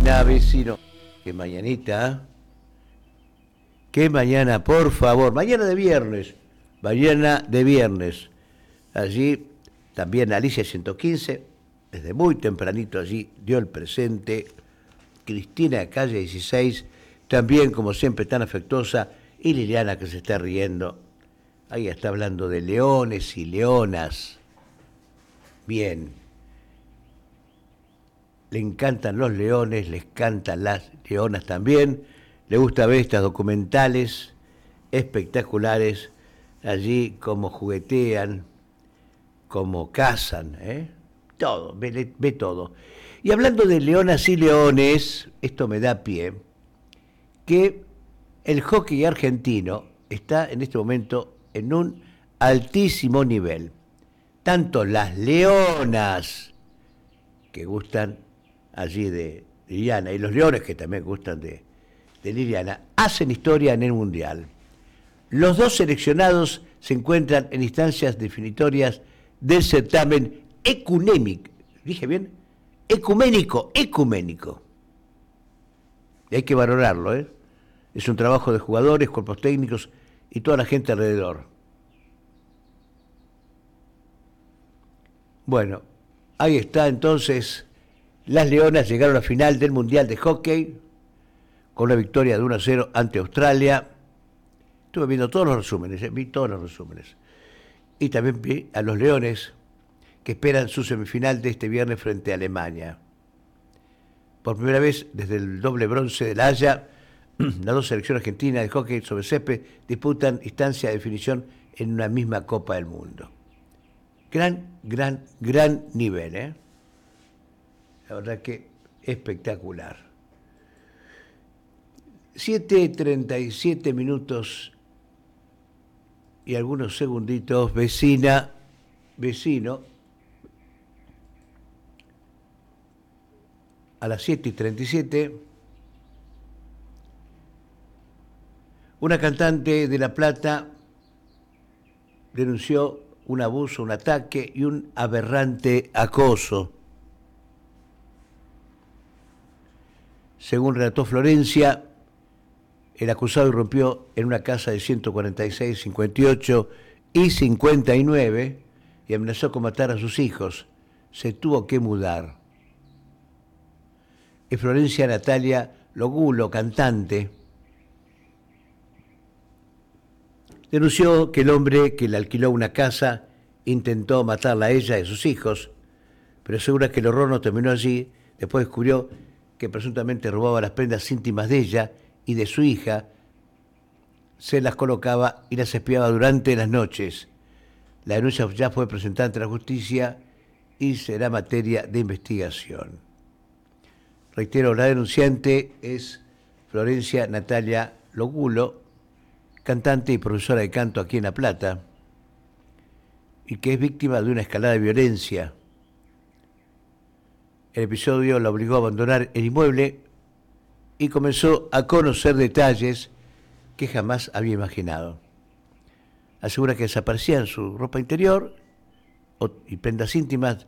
mañana, vecino. Qué mañanita, ¿eh? Qué mañana, por favor. Mañana de viernes. Mañana de viernes. Allí también Alicia 115, desde muy tempranito allí dio el presente. Cristina Calle 16, también como siempre tan afectuosa. Y Liliana que se está riendo. Ahí está hablando de leones y leonas. Bien. Le encantan los leones, les cantan las leonas también. Le gusta ver estas documentales espectaculares, allí como juguetean, como cazan, todo, ve todo. Y hablando de leonas y leones, esto me da pie, que el hockey argentino está en este momento en un altísimo nivel. Tanto las leonas que gustan allí de Liliana y los leones que también gustan de Liliana hacen historia en el Mundial. Los dos seleccionados se encuentran en instancias definitorias del certamen ecuménico. ¿Dije bien? Ecuménico. Y hay que valorarlo, ¿eh? Es un trabajo de jugadores, cuerpos técnicos y toda la gente alrededor. Bueno, ahí está entonces. Las Leonas llegaron a la final del Mundial de Hockey con una victoria de 1-0 ante Australia. Estuve viendo todos los resúmenes, vi todos los resúmenes. Y también vi a los Leones que esperan su semifinal de este viernes frente a Alemania. Por primera vez desde el doble bronce de La Haya, las dos selecciones argentinas de hockey sobre césped disputan instancia de definición en una misma Copa del Mundo. Gran nivel, ¿eh? La verdad que espectacular. 7:37 minutos y algunos segunditos. Vecino, a las 7:37, una cantante de La Plata denunció un abuso, un ataque y un aberrante acoso. Según relató Florencia, el acusado irrumpió en una casa de 146, 58 y 59 y amenazó con matar a sus hijos. Se tuvo que mudar. Es Florencia Natalia Logulo, cantante, denunció que el hombre que le alquiló una casa intentó matarla a ella y a sus hijos, pero asegura que el horror no terminó allí. Después descubrió que presuntamente robaba las prendas íntimas de ella y de su hija, se las colocaba y las espiaba durante las noches. La denuncia ya fue presentada ante la justicia y será materia de investigación. Reitero, la denunciante es Florencia Natalia Logulo, cantante y profesora de canto aquí en La Plata, y que es víctima de una escalada de violencia. El episodio la obligó a abandonar el inmueble y comenzó a conocer detalles que jamás había imaginado. Asegura que desaparecían su ropa interior y prendas íntimas